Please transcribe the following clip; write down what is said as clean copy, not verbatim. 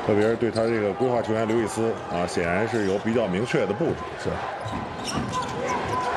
特别是对他这个规划球员刘易斯啊，显然是有比较明确的布置。 是。